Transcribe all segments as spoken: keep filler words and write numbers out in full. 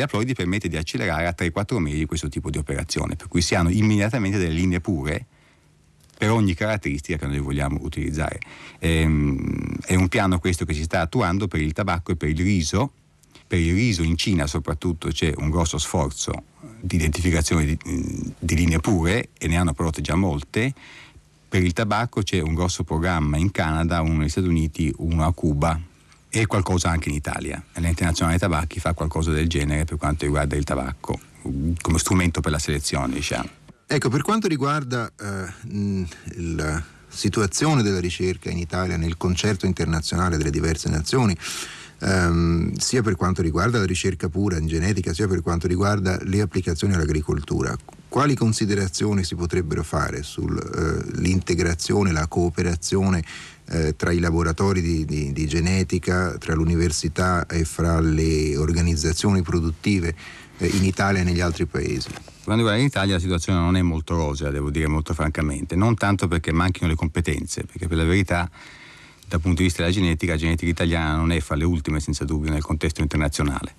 l'olio aploidi permette di accelerare a tre quattro mesi questo tipo di operazione, per cui si hanno immediatamente delle linee pure per ogni caratteristica che noi vogliamo utilizzare. Ehm, è un piano questo che si sta attuando per il tabacco e per il riso. Per il riso in Cina soprattutto c'è un grosso sforzo di identificazione di, di linee pure, e ne hanno prodotte già molte. Per il tabacco c'è un grosso programma in Canada, uno negli Stati Uniti, uno a Cuba e qualcosa anche in Italia. L'Ente Nazionale Tabacchi fa qualcosa del genere per quanto riguarda il tabacco, come strumento per la selezione, diciamo. Ecco, per quanto riguarda eh, la situazione della ricerca in Italia nel concerto internazionale delle diverse nazioni, ehm, sia per quanto riguarda la ricerca pura in genetica, sia per quanto riguarda le applicazioni all'agricoltura, quali considerazioni si potrebbero fare sull'integrazione, uh, la cooperazione uh, tra i laboratori di, di, di genetica, tra l'università e fra le organizzazioni produttive uh, in Italia e negli altri paesi? Quando riguarda l'Italia la situazione non è molto rosea, devo dire molto francamente, non tanto perché manchino le competenze, perché per la verità dal punto di vista della genetica, la genetica italiana non è fra le ultime senza dubbio nel contesto internazionale,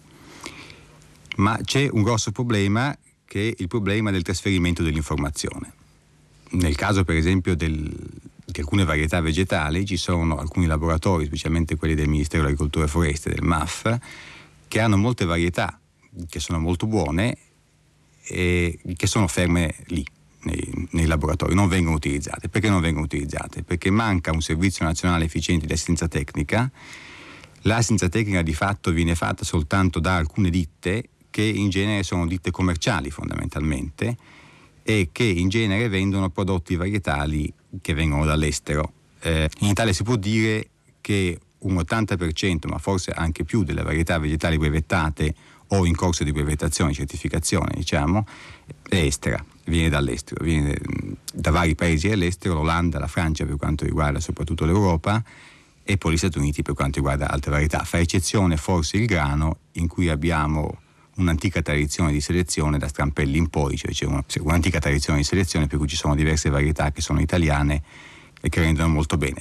ma c'è un grosso problema che è il problema del trasferimento dell'informazione. Nel caso per esempio del, di alcune varietà vegetali ci sono alcuni laboratori, specialmente quelli del Ministero dell'Agricoltura e Foreste, del M A F, che hanno molte varietà che sono molto buone e che sono ferme lì nei, nei laboratori, non vengono utilizzate. Perché non vengono utilizzate? Perché manca un servizio nazionale efficiente di assistenza tecnica. L'assistenza tecnica di fatto viene fatta soltanto da alcune ditte che in genere sono ditte commerciali fondamentalmente e che in genere vendono prodotti varietali che vengono dall'estero. Eh, in Italia si può dire che un ottanta per cento, ma forse anche più, delle varietà vegetali brevettate o in corso di brevettazione e certificazione, diciamo, è estera, viene dall'estero, viene da vari paesi all'estero, l'Olanda, la Francia per quanto riguarda soprattutto l'Europa e poi gli Stati Uniti per quanto riguarda altre varietà, fa eccezione forse il grano, in cui abbiamo un'antica tradizione di selezione da Strampelli in poi, cioè c'è una, un'antica tradizione di selezione per cui ci sono diverse varietà che sono italiane e che rendono molto bene.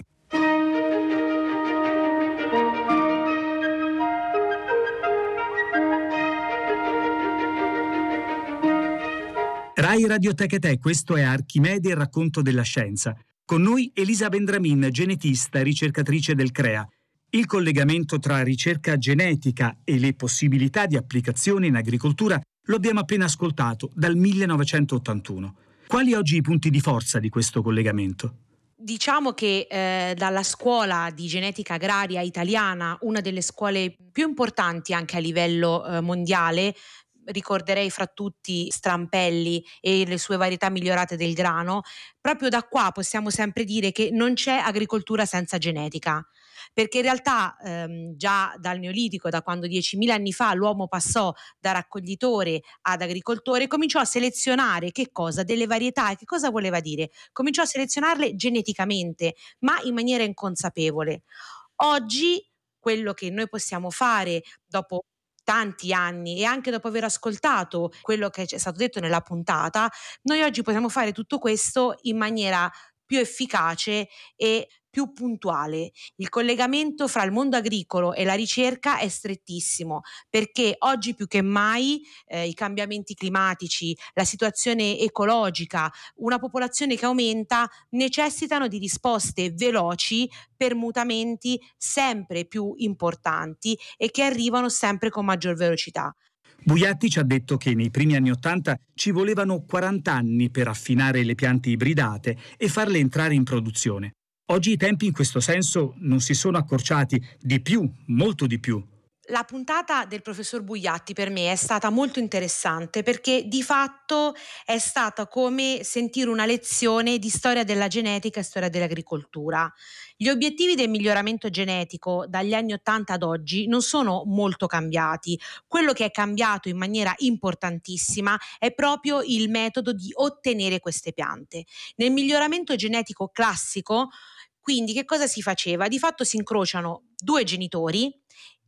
Rai Radioteca Te, questo è Archimede, il racconto della scienza. Con noi Elisa Vendramin, genetista e ricercatrice del CREA. Il collegamento tra ricerca genetica e le possibilità di applicazione in agricoltura lo abbiamo appena ascoltato dal millenovecentottantuno. Quali oggi i punti di forza di questo collegamento? Diciamo che eh, dalla scuola di genetica agraria italiana, una delle scuole più importanti anche a livello eh, mondiale, ricorderei fra tutti Strampelli e le sue varietà migliorate del grano, proprio da qua possiamo sempre dire che non c'è agricoltura senza genetica. Perché in realtà ehm, già dal Neolitico, da quando diecimila anni fa l'uomo passò da raccoglitore ad agricoltore, cominciò a selezionare che cosa? Delle varietà. E che cosa voleva dire? Cominciò a selezionarle geneticamente, ma in maniera inconsapevole. Oggi quello che noi possiamo fare dopo tanti anni e anche dopo aver ascoltato quello che è stato detto nella puntata, noi oggi possiamo fare tutto questo in maniera più efficace e più puntuale. Il collegamento fra il mondo agricolo e la ricerca è strettissimo, perché oggi più che mai eh, i cambiamenti climatici, la situazione ecologica, una popolazione che aumenta necessitano di risposte veloci per mutamenti sempre più importanti e che arrivano sempre con maggior velocità. Buiatti ci ha detto che nei primi anni Ottanta ci volevano quaranta anni per affinare le piante ibridate e farle entrare in produzione. Oggi i tempi in questo senso non si sono accorciati, di più, molto di più. La puntata del professor Buiatti per me è stata molto interessante perché di fatto è stata come sentire una lezione di storia della genetica e storia dell'agricoltura. Gli obiettivi del miglioramento genetico dagli anni Ottanta ad oggi non sono molto cambiati. Quello che è cambiato in maniera importantissima è proprio il metodo di ottenere queste piante. Nel miglioramento genetico classico, quindi che cosa si faceva? Di fatto si incrociano due genitori,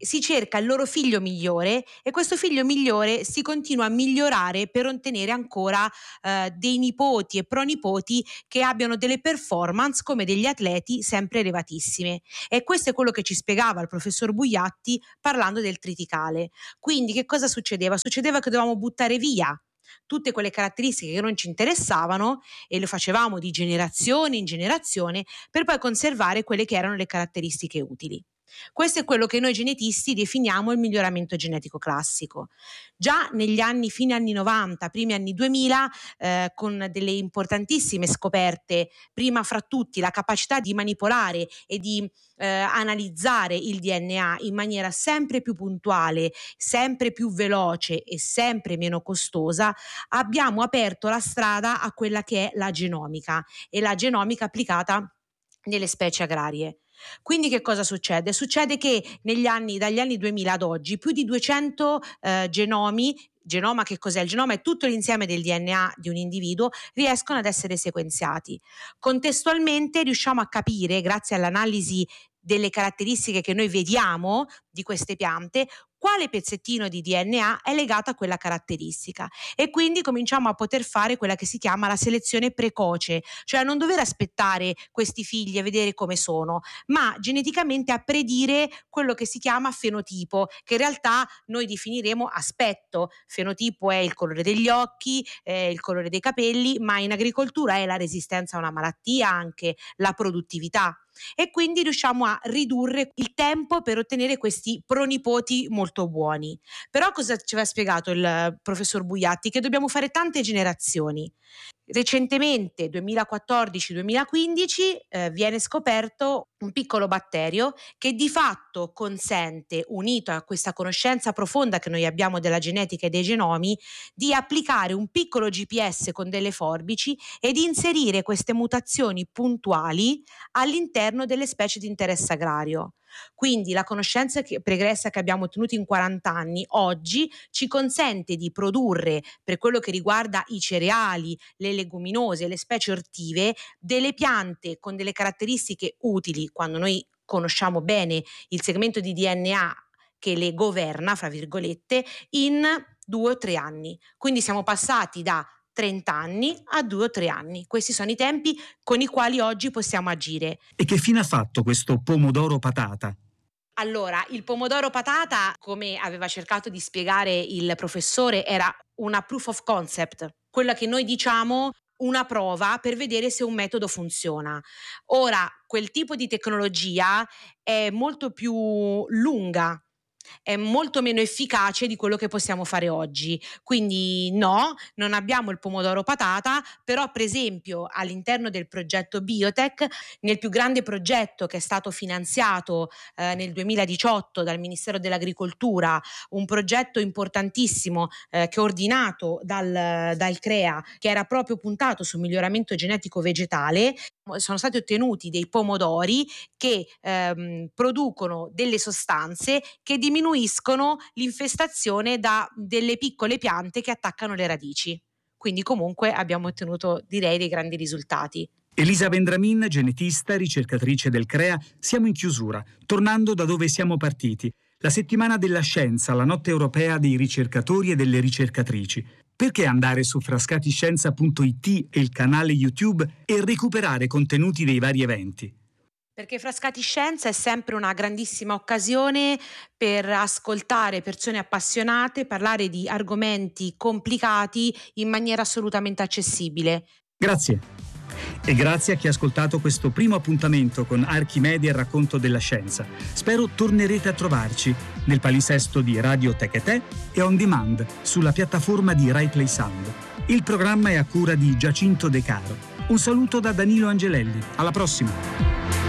si cerca il loro figlio migliore e questo figlio migliore si continua a migliorare per ottenere ancora eh, dei nipoti e pronipoti che abbiano delle performance come degli atleti sempre elevatissime. E questo è quello che ci spiegava il professor Bugliatti parlando del triticale. Quindi che cosa succedeva? Succedeva che dovevamo buttare via tutte quelle caratteristiche che non ci interessavano e lo facevamo di generazione in generazione per poi conservare quelle che erano le caratteristiche utili. Questo è quello che noi genetisti definiamo il miglioramento genetico classico. Già negli anni, fine anni novanta, primi anni duemila, eh, con delle importantissime scoperte, prima fra tutti la capacità di manipolare e di eh, analizzare il D N A in maniera sempre più puntuale, sempre più veloce e sempre meno costosa, abbiamo aperto la strada a quella che è la genomica e la genomica applicata nelle specie agrarie. Quindi che cosa succede? Succede che negli anni, dagli anni duemila ad oggi, più di duecento eh, genomi, genoma che cos'è? Il genoma è tutto l'insieme del D N A di un individuo, riescono ad essere sequenziati. Contestualmente riusciamo a capire, grazie all'analisi delle caratteristiche che noi vediamo di queste piante, quale pezzettino di D N A è legato a quella caratteristica e quindi cominciamo a poter fare quella che si chiama la selezione precoce, cioè a non dover aspettare questi figli e vedere come sono, ma geneticamente a predire quello che si chiama fenotipo, che in realtà noi definiremo aspetto. Fenotipo è il colore degli occhi, è il colore dei capelli, ma in agricoltura è la resistenza a una malattia, anche la produttività. E quindi riusciamo a ridurre il tempo per ottenere questi pronipoti molto buoni. Però cosa ci aveva spiegato il professor Bugliatti? Che dobbiamo fare tante generazioni. Recentemente, duemilaquattordici duemilaquindici, eh, viene scoperto un piccolo batterio che di fatto consente, unito a questa conoscenza profonda che noi abbiamo della genetica e dei genomi, di applicare un piccolo G P S con delle forbici e di inserire queste mutazioni puntuali all'interno delle specie di interesse agrario. Quindi la conoscenza che, pregressa che abbiamo ottenuto in quaranta anni oggi ci consente di produrre, per quello che riguarda i cereali, le leguminose, le specie ortive, delle piante con delle caratteristiche utili quando noi conosciamo bene il segmento di D N A che le governa, fra virgolette, in due o tre anni. Quindi siamo passati da trenta anni a due o tre anni. Questi sono i tempi con i quali oggi possiamo agire. E che fine ha fatto questo pomodoro patata? Allora, il pomodoro patata, come aveva cercato di spiegare il professore, era una proof of concept, quella che noi diciamo una prova per vedere se un metodo funziona. Ora, quel tipo di tecnologia è molto più lunga, è molto meno efficace di quello che possiamo fare oggi. Quindi no, non abbiamo il pomodoro patata, però per esempio all'interno del progetto Biotech, nel più grande progetto che è stato finanziato eh, nel duemiladiciotto dal Ministero dell'Agricoltura, un progetto importantissimo eh, che è ordinato dal, dal CREA, che era proprio puntato sul miglioramento genetico vegetale, sono stati ottenuti dei pomodori che ehm, producono delle sostanze che diminuiscono l'infestazione da delle piccole piante che attaccano le radici. Quindi comunque abbiamo ottenuto, direi, dei grandi risultati. Elisa Vendramin, genetista, ricercatrice del CREA, siamo in chiusura, tornando da dove siamo partiti. La settimana della scienza, la notte europea dei ricercatori e delle ricercatrici. Perché andare su frascatiscienza punto it e il canale YouTube e recuperare contenuti dei vari eventi? Perché Frascati Scienza è sempre una grandissima occasione per ascoltare persone appassionate, parlare di argomenti complicati in maniera assolutamente accessibile. Grazie. E grazie a chi ha ascoltato questo primo appuntamento con Archimede e il racconto della scienza. Spero tornerete a trovarci nel palinsesto di Radio Tech e on demand sulla piattaforma di RaiPlay Sound. Il programma è a cura di Giacinto De Caro. Un saluto da Danilo Angelelli. Alla prossima!